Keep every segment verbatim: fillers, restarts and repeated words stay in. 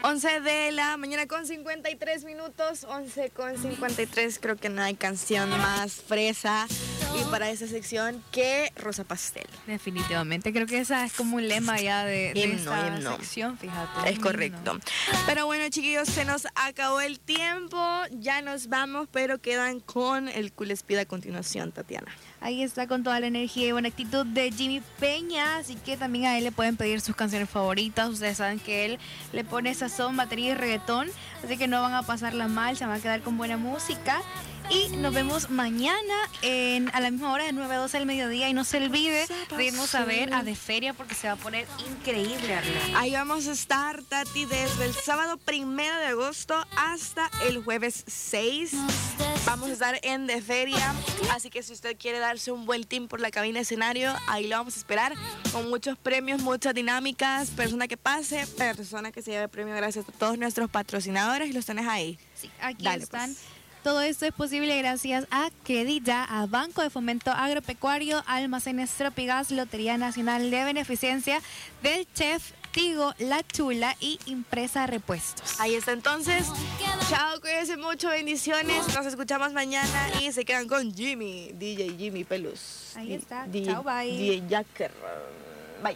once de la mañana con cincuenta y tres minutos, once con cincuenta y tres, creo que no hay canción más fresa y para esa sección que Rosa Pastel. Definitivamente, creo que esa es como un lema ya de, de Himno, esta himno. sección, fíjate. Es correcto. Pero bueno, chiquillos, se nos acabó el tiempo, ya nos vamos, pero quedan con el Cool Speed a continuación, Tatiana. Ahí está con toda la energía y buena actitud de Jimmy Peña, así que también a él le pueden pedir sus canciones favoritas. Ustedes saben que él le pone sazón, batería y reggaetón, así que no van a pasarla mal, se van a quedar con buena música. Y nos vemos mañana en, a la misma hora de nueve a doce del mediodía. Y no se olvide de irnos a ver a De Feria porque se va a poner increíble arriba. Ahí vamos a estar, Tati, desde el sábado primero de agosto hasta el jueves seis. Vamos a estar en De Feria, así que si usted quiere darse un buen team por la cabina escenario, ahí lo vamos a esperar con muchos premios, muchas dinámicas, persona que pase, persona que se lleve premio gracias a todos nuestros patrocinadores y los tenés ahí. Sí, aquí Dale, están. Pues. Todo esto es posible gracias a Credilla, a Banco de Fomento Agropecuario, Almacenes Tropigas, Lotería Nacional de Beneficencia, del Chef Tigo, La Chula y Impresa Repuestos. Ahí está entonces. Chao, cuídense mucho, bendiciones. Nos escuchamos mañana y se quedan con Jimmy, D J Jimmy Pelus. Ahí está. D J, Chao, bye. D J Jacker. Bye.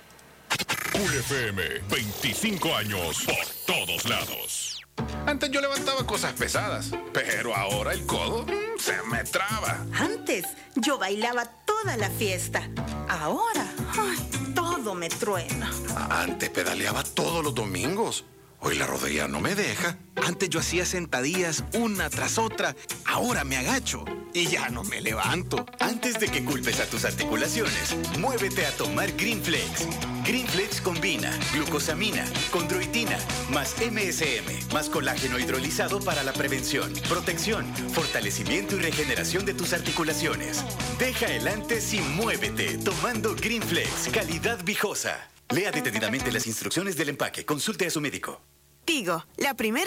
Cool F M, veinticinco años por todos lados. Antes yo levantaba cosas pesadas, pero ahora el codo mm, se me traba. Antes yo bailaba toda la fiesta. Ahora, ay, todo me truena. Antes pedaleaba todos los domingos. Hoy la rodilla no me deja. Antes yo hacía sentadillas una tras otra. Ahora me agacho y ya no me levanto. Antes de que culpes a tus articulaciones, muévete a tomar Greenflex. Greenflex combina glucosamina, condroitina, más M S M, más colágeno hidrolizado para la prevención, protección, fortalecimiento y regeneración de tus articulaciones. Deja el antes y muévete tomando Greenflex, calidad Vijosa. Lea detenidamente las instrucciones del empaque. Consulte a su médico. Tigo, la primera